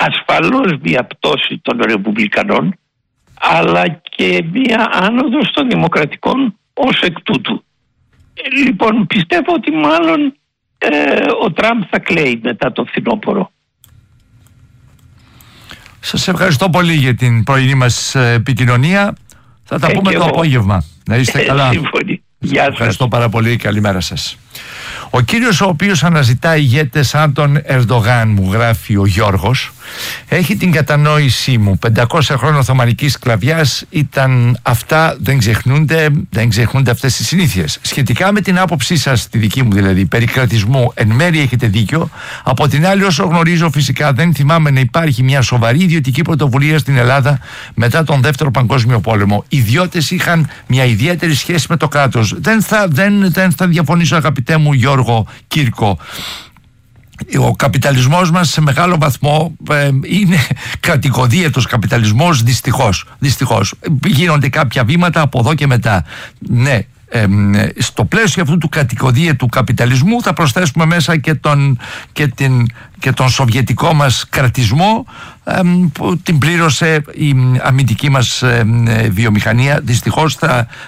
ασφαλώς μια πτώση των Ρεπουμπλικανών, αλλά και μια άνοδος των Δημοκρατικών ως εκ τούτου. Λοιπόν, πιστεύω ότι μάλλον ο Τραμπ θα κλαίει μετά το φθινόπωρο. Σας ευχαριστώ πολύ για την πρωινή μας επικοινωνία. Θα τα πούμε το απόγευμα. Να είστε καλά. Σύμφωνοι. Γεια σας. Ευχαριστώ πάρα πολύ. Καλημέρα σας. Ο κύριος ο οποίος αναζητά ηγέτες σαν τον Ερντογάν, μου γράφει ο Γιώργος, έχει την κατανόησή μου. 500 χρόνια οθωμανικής σκλαβιάς ήταν αυτά, δεν ξεχνούνται αυτές τις συνήθειες. Σχετικά με την άποψή σας, τη δική μου δηλαδή, περί κρατισμού, εν μέρει έχετε δίκιο. Από την άλλη, όσο γνωρίζω, φυσικά δεν θυμάμαι να υπάρχει μια σοβαρή ιδιωτική πρωτοβουλία στην Ελλάδα μετά τον Δεύτερο Παγκόσμιο Πόλεμο. Οι ιδιώτες είχαν μια ιδιαίτερη σχέση με το κράτος. Δεν θα διαφωνήσω, αγαπητέ μου Γιώργο Κύρκο. Ο καπιταλισμός μας σε μεγάλο βαθμό είναι κρατικοδίαιτος καπιταλισμός, δυστυχώς. Γίνονται κάποια βήματα από εδώ και μετά. Ναι, στο πλαίσιο αυτού του κρατικοδίαιτου καπιταλισμού θα προσθέσουμε μέσα και τον σοβιετικό μας κρατισμό, που την πλήρωσε η αμυντική μας βιομηχανία. Δυστυχώς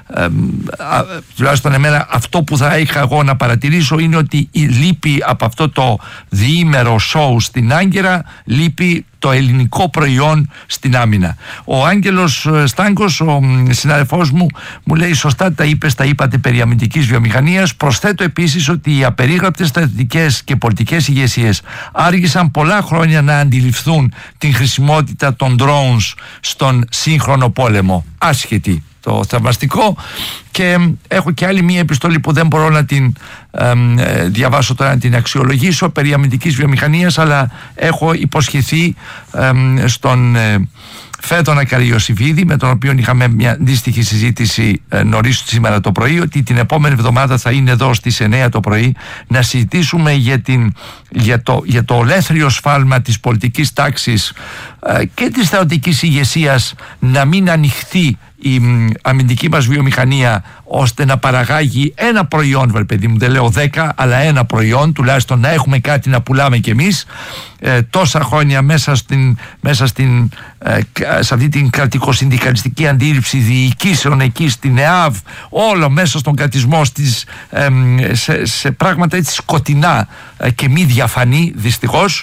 τουλάχιστον εμένα αυτό που θα είχα εγώ να παρατηρήσω είναι ότι λείπει από αυτό το διήμερο σοου στην Άγκυρα, λείπει το ελληνικό προϊόν στην άμυνα. Ο Άγγελος Στάνκος, ο συναδελφός μου λέει σωστά τα είπατε περί αμυντικής βιομηχανίας. Προσθέτω επίσης ότι οι απερίγραπτες στρατιωτικές και πολιτικές ηγεσίες άργησαν πολλά χρόνια να αντιληφθούν την χρησιμότητα των drones στον σύγχρονο πόλεμο. Άσχετη το θαυμαστικό. Και έχω και άλλη μία επιστολή που δεν μπορώ να την διαβάσω τώρα, να την αξιολογήσω, περί αμυντικής βιομηχανίας, αλλά έχω υποσχεθεί στον Φέδωνα Καριωσηφίδη, με τον οποίο είχαμε μια αντίστοιχη συζήτηση νωρίς σήμερα το πρωί, ότι την επόμενη εβδομάδα θα είναι εδώ στις 9 το πρωί να συζητήσουμε για το ολέθριο σφάλμα της πολιτικής τάξης και της στρατιωτικής ηγεσίας να μην ανοιχθεί η αμυντική μας βιομηχανία ώστε να παραγάγει ένα προϊόν, παιδί μου, δεν λέω 10, αλλά ένα προϊόν, τουλάχιστον να έχουμε κάτι να πουλάμε κι εμείς. Τόσα χρόνια μέσα σε αυτή την κρατικοσυνδικαλιστική αντίληψη διοικήσεων εκεί στην ΕΑΒ, όλο μέσα στον κρατισμό σε πράγματα έτσι σκοτεινά και μη διαφανή, δυστυχώς,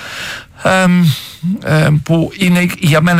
που είναι για μένα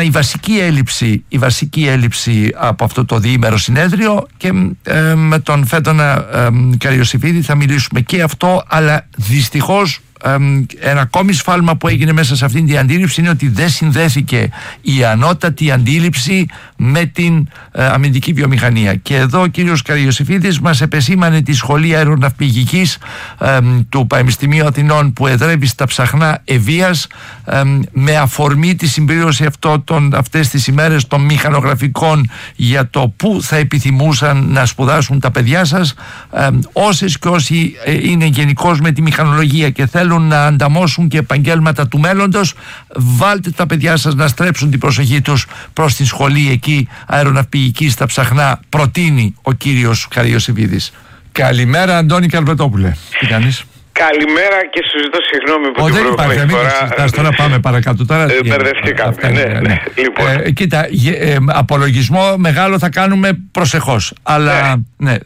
η βασική έλλειψη από αυτό το διήμερο συνέδριο. Και με τον Φέδωνα Καριωσηφίδη θα μιλήσουμε και αυτό, αλλά δυστυχώς ένα ακόμη σφάλμα που έγινε μέσα σε αυτήν την αντίληψη είναι ότι δεν συνδέθηκε η ανώτατη αντίληψη με την αμυντική βιομηχανία. Και εδώ ο κύριος Καριωσηφίδης μας επεσήμανε τη Σχολή Αεροναυπηγικής του Πανεπιστημίου Αθηνών που εδρεύει στα Ψαχνά Ευβοίας, με αφορμή τη συμπλήρωση αυτές τις ημέρες των μηχανογραφικών για το που θα επιθυμούσαν να σπουδάσουν τα παιδιά σας. Όσες και όσοι είναι γενικώς με τη μηχανολογία και θέλουν να ανταμώσουν και επαγγέλματα του μέλλοντος, βάλτε τα παιδιά σας να στρέψουν την προσοχή τους προς τη σχολή εκεί αεροναυπηγική στα Ψαχνά, προτείνει ο κύριος Καριωσηφίδης. Καλημέρα, Αντώνη Καλβετόπουλε. Τι κάνεις? Καλημέρα και σου ζητώ συγγνώμη που την προηγούμενη φορά. Τώρα πάμε παρακάτω. Μπερδευτήκαμε. Ναι. Λοιπόν. Κοίτα, απολογισμό μεγάλο θα κάνουμε προσεχώς. Αλλά ναι,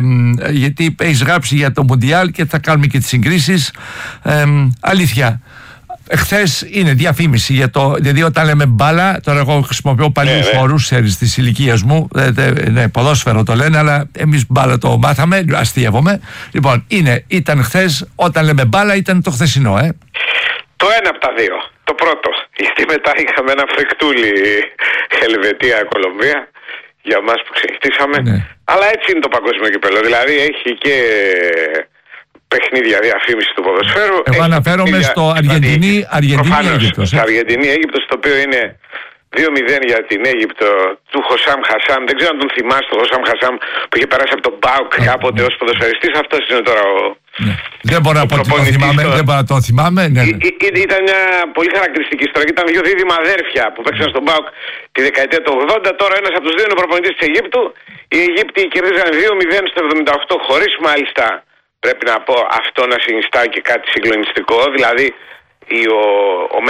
γιατί έχεις γράψει για το Μουντιάλ και θα κάνουμε και τις συγκρίσεις. Αλήθεια. Εχθές είναι διαφήμιση για δηλαδή όταν λέμε μπάλα, τώρα εγώ χρησιμοποιώ παλιούς όρους της ηλικίας μου, ποδόσφαιρο το λένε, αλλά εμείς μπάλα το μάθαμε, αστείευομαι. Λοιπόν, ήταν χθες, όταν λέμε μπάλα ήταν το χθεσινό, Το ένα από τα δύο, το πρώτο, γιατί μετά είχαμε ένα φρικτούλι Ελβετία-Κολομβία για μας που ξεχτήσαμε, αλλά έτσι είναι το παγκόσμιο κύπελλο, δηλαδή έχει και παιχνίδια διαφήμιση του ποδοσφαίρου. Εγώ αναφέρομαι στο Αργεντινή-Αίγυπτος. Στο Αργεντινή-Αίγυπτος, το οποίο είναι 2-0 για την Αίγυπτο του Χωσάμ Χασάμ. Δεν ξέρω αν τον θυμάσαι τον Χωσάμ Χασάμ που είχε περάσει από τον ΠΑΟΚ κάποτε ως ποδοσφαιριστής. Αυτός είναι τώρα ο... Δεν μπορώ να πω ότι τον θυμάμαι. Ήταν μια πολύ χαρακτηριστική ιστορία. Ήταν δύο δίδυμα αδέρφια που παίξαν στον ΠΑΟΚ τη δεκαετία του 80. Τώρα ένας από τους δύο είναι ο προπονητής της Αιγύπτου. Οι Αιγύπτιοι κερδίζαν 2-0 στο 78 χωρίς μάλιστα, πρέπει να πω, αυτό να συνιστά και κάτι συγκλονιστικό. Δηλαδή ο